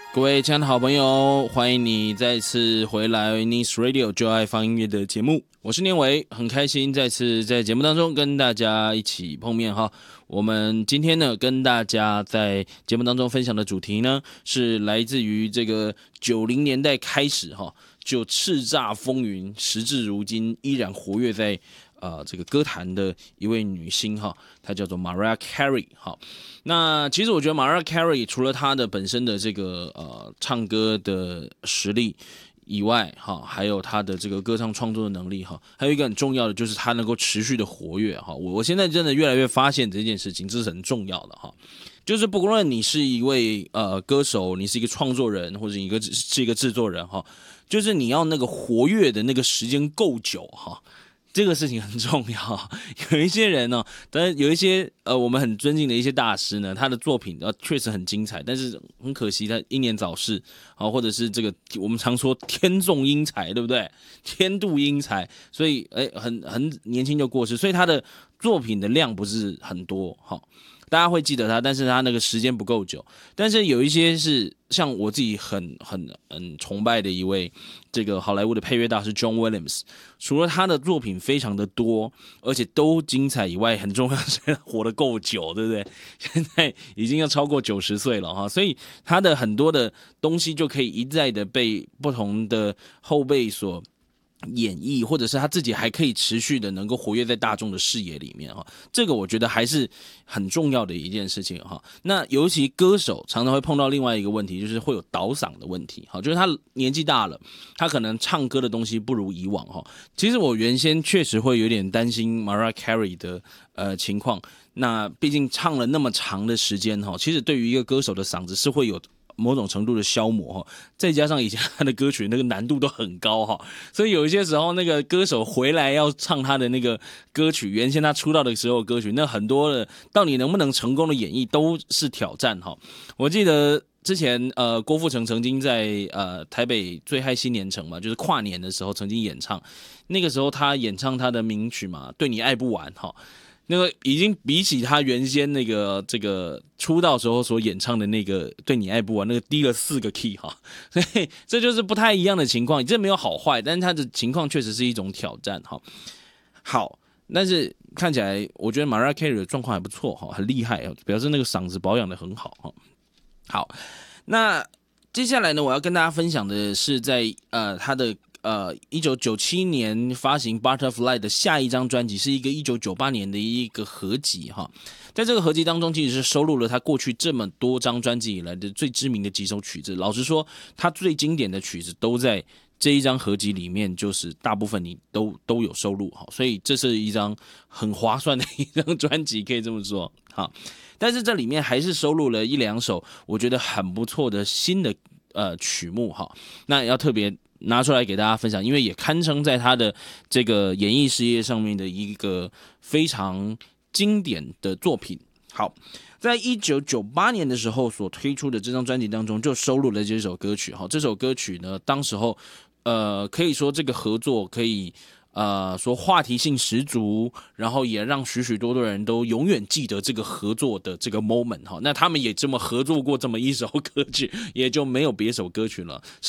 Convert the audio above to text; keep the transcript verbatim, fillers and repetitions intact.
各位亲爱的好朋友，欢迎你再次回来 Nice Radio 就爱放音乐的节目，我是念维，很开心再次在节目当中跟大家一起碰面哈。我们今天呢跟大家在节目当中分享的主题呢，是来自于这个九零年代开始哈，就叱咤风云，时至如今依然活跃在呃，这个歌坛的一位女星哈，她叫做 Mariah Carey 哈。那其实我觉得 Mariah Carey 除了她的本身的这个呃唱歌的实力以外哈，还有她的这个歌唱创作的能力哈，还有一个很重要的就是她能够持续的活跃哈。我我现在真的越来越发现这件事情，这是很重要的哈。就是不论你是一位呃歌手，你是一个创作人，或者一个是一个制作人哈，就是你要那个活跃的那个时间够久哈。这个事情很重要，有一些人呢、哦，但是有一些呃，我们很尊敬的一些大师呢，他的作品呃确实很精彩，但是很可惜他英年早逝啊，或者是这个我们常说天纵英才，对不对？天妒英才，所以哎，很很年轻就过世，所以他的作品的量不是很多哈。大家会记得他，但是他那个时间不够久。但是有一些是像我自己很很很崇拜的一位这个好莱坞的配乐大师 John Williams， 除了他的作品非常的多，而且都精彩以外，很重要是活得够久，对不对？现在已经要超过九十岁了哈，所以他的很多的东西就可以一再的被不同的后辈所演绎，或者是他自己还可以持续的能够活跃在大众的视野里面哈，这个我觉得还是很重要的一件事情哈。那尤其歌手常常会碰到另外一个问题，就是会有倒嗓的问题哈，就是他年纪大了，他可能唱歌的东西不如以往哈。其实我原先确实会有点担心 Mariah Carey 的呃情况，那毕竟唱了那么长的时间哈，其实对于一个歌手的嗓子是会有某种程度的消磨，再加上以前他的歌曲那个难度都很高哈，所以有一些时候那个歌手回来要唱他的那个歌曲，原先他出道的时候的歌曲，那很多的到底能不能成功的演绎都是挑战哈。我记得之前呃郭富城曾经在呃台北最嗨新年城嘛，就是跨年的时候曾经演唱，那个时候他演唱他的名曲嘛，对你爱不完哈。那个已经比起他原先那个这个出道时候所演唱的那个对你爱不完那个低了四个 key 哈，所以这就是不太一样的情况。这没有好坏，但是他的情况确实是一种挑战哈。好，但是看起来我觉得 Mariah Carey 的状况还不错哈，很厉害，表示那个嗓子保养的很好哈。好，那接下来呢，我要跟大家分享的是在呃他的。呃，一九九七年发行《Butterfly》的下一张专辑是一个一九九八年的一个合集哈，在这个合集当中，其实是收录了他过去这么多张专辑以来的最知名的几首曲子。老实说，他最经典的曲子都在这一张合集里面，就是大部分你都都有收录哈，所以这是一张很划算的一张专辑，可以这么说哈。但是这里面还是收录了一两首我觉得很不错的新的呃曲目哈，那也要特别拿出来给大家分享，因为也堪称在他的这个演艺事业上面的一个非常经典的作品。好，在一九九八年的时候所推出的这张专辑当中，就收录了这首歌曲。好，这首歌曲呢，当时候呃可以说这个合作可以。呃，说话题性十足，然后也让许许多多人都永远记得这个合作的这个 moment 哈。那他们也这么合作过这么一首歌曲，也就没有别首歌曲了。